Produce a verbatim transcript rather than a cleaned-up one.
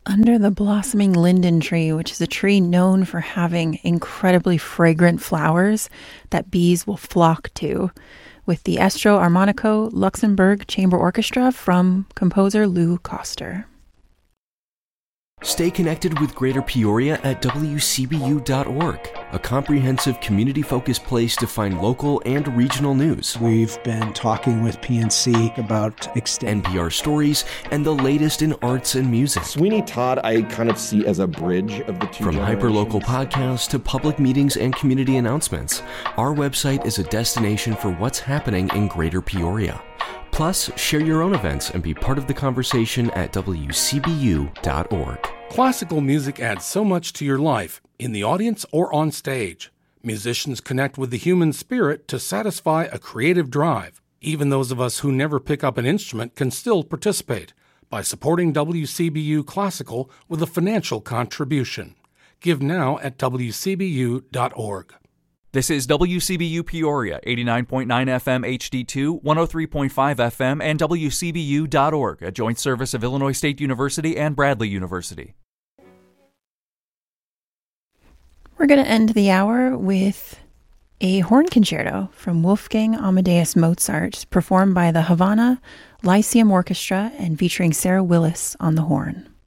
under the blossoming linden tree, which is a tree known for having incredibly fragrant flowers that bees will flock to, with the Estro Armonico Luxembourg Chamber Orchestra from composer Lou Koster. Stay connected with Greater Peoria at W C B U dot org, a comprehensive community-focused place to find local and regional news. We've been talking with P N C about extend N P R stories and the latest in arts and music. Sweeney Todd I kind of see as a bridge of the two From generations. hyperlocal podcasts to public meetings and community announcements, our website is a destination for what's happening in Greater Peoria. Plus, share your own events and be part of the conversation at W C B U dot org. Classical music adds so much to your life, in the audience or on stage. Musicians connect with the human spirit to satisfy a creative drive. Even those of us who never pick up an instrument can still participate by supporting W C B U Classical with a financial contribution. Give now at W C B U dot org. This is W C B U Peoria, eighty-nine point nine F M H D two, one oh three point five F M, and W C B U dot org, a joint service of Illinois State University and Bradley University. We're going to end the hour with a horn concerto from Wolfgang Amadeus Mozart, performed by the Havana Lyceum Orchestra and featuring Sarah Willis on the horn.